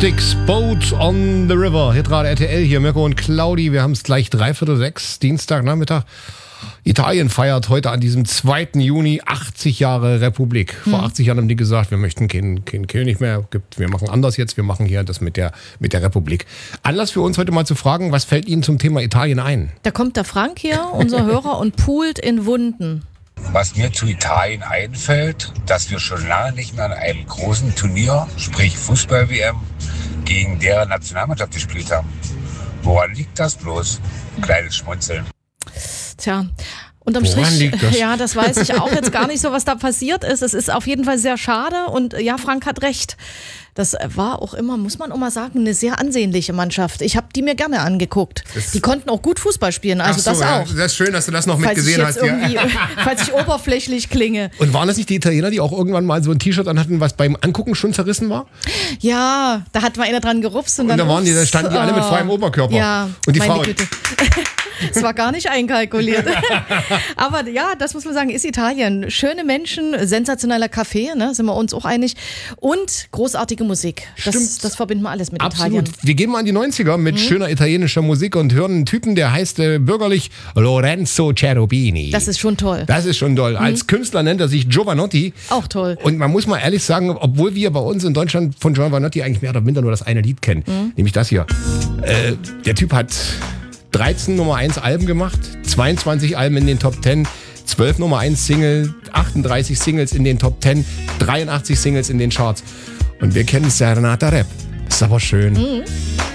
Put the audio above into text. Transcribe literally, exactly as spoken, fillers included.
Sticks, Boat on the River. Hitrad R T L hier, Mirko und Claudi. Wir haben es gleich dreiviertel sechs, Dienstagnachmittag. Italien feiert heute an diesem zweiten Juni achtzig Jahre Republik. Vor hm. achtzig Jahren haben die gesagt, wir möchten keinen kein König mehr. Wir machen anders jetzt, wir machen hier das mit der, mit der Republik. Anlass für uns heute mal zu fragen, was fällt Ihnen zum Thema Italien ein? Da kommt der Frank hier, unser Hörer, und poolt in Wunden. Was mir zu Italien einfällt, dass wir schon lange nicht mehr an einem großen Turnier, sprich Fußball-W M, gegen deren Nationalmannschaft gespielt haben. Woran liegt das bloß? Kleines Schmunzeln. Tja, unterm Woran Strich, liegt das? ja, das weiß ich auch jetzt gar nicht so, was da passiert ist. Es ist auf jeden Fall sehr schade und ja, Frank hat recht. Das war auch immer, muss man auch mal sagen, eine sehr ansehnliche Mannschaft. Ich habe die mir gerne angeguckt. Das die konnten auch gut Fußball spielen, also Ach so, das ja, auch. das ist schön, dass du das noch falls mitgesehen ich hast. jetzt irgendwie, falls ich oberflächlich klinge. Und waren das nicht die Italiener, die auch irgendwann mal so ein T-Shirt anhatten, was beim Angucken schon zerrissen war? Ja, da hat mal einer dran gerupst und, Und dann da, waren die, da standen die alle mit freiem Oberkörper. Ja, und die meine Frauen. Güte. Es war gar nicht einkalkuliert. Aber ja, das muss man sagen, ist Italien. Schöne Menschen, sensationeller Kaffee, ne, sind wir uns auch einig. Und großartige Musik. Das, das verbinden wir alles mit Absolut. Italien. Wir gehen mal in die neunziger mit mhm. schöner italienischer Musik und hören einen Typen, der heißt äh, bürgerlich Lorenzo Cherubini. Das ist schon toll. Das ist schon toll. Mhm. Als Künstler nennt er sich Giovanotti. Auch toll. Und man muss mal ehrlich sagen, obwohl wir bei uns in Deutschland von Giovanotti eigentlich mehr oder minder nur das eine Lied kennen, mhm. nämlich das hier. Äh, der Typ hat dreizehn Nummer eins Alben gemacht, zweiundzwanzig Alben in den Top zehn, zwölf Nummer eins Single, achtunddreißig Singles in den Top zehn, dreiundachtzig Singles in den Charts. Und wir kennen Serenata Rap. Ist aber schön. Mhm.